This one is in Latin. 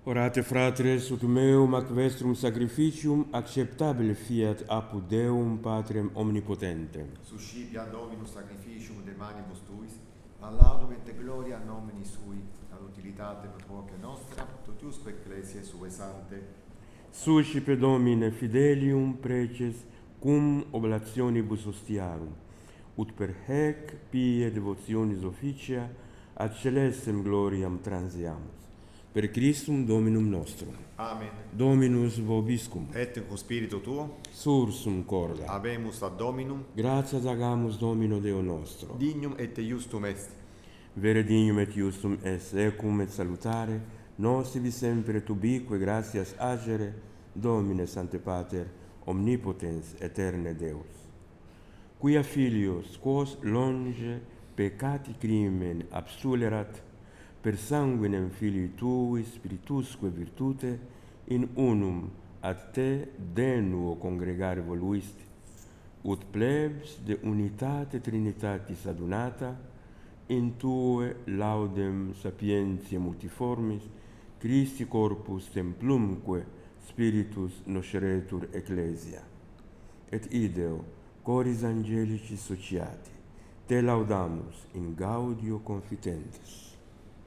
Orate fratres, ut meum ac vestrum sacrificium acceptabile fiat apud Deum Patrem omnipotentem. Suscipia Dominus sacrificium de manibus tuis, ad laudum et gloria nomini sui, ad utilitatem proque nostra, totiusque ecclesiae sue sante. Suscipe Domine fidelium preces cum oblationibus ostiarum, ut per haec pie devotionis officia ad celestem gloriam transiamus. Per Christum Dominum nostrum. Amen. Dominus vobiscum. Et cum spiritu tuo, Sursum corda. habemus ad Dominum, Gratias agamus Domino Deo nostro. dignum et iustum est. Vere dignum et iustum est, ecum et salutare, nos ibi sempre tubique gratias agere, Domine Sancte Pater, omnipotens aeterne Deus. Quia filios, quos longe peccati crimen abstulerat, per sanguinem Filii Tui, Spiritusque virtute, in unum ad Te denuo congregare voluisti, ut plebs de unitate Trinitatis adunata, in Tue laudem sapientiae multiformis, Christi corpus templumque Spiritus nosceretur Ecclesia. Et ideo, coris angelici sociati, Te laudamus in gaudio confitentes.